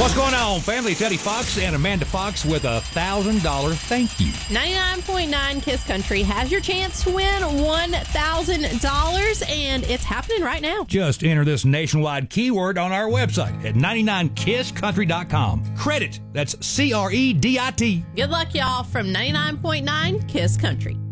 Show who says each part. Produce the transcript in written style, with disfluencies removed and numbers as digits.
Speaker 1: What's going on, family? Teddy Fox and Amanda Fox with a $1,000 thank you.
Speaker 2: 99.9 Kiss Country has your chance to win $1,000, and it's happening right now.
Speaker 1: Just enter this nationwide keyword on our website at 99kisscountry.com. Credit, that's CREDIT.
Speaker 2: Good luck, y'all, from 99.9 Kiss Country.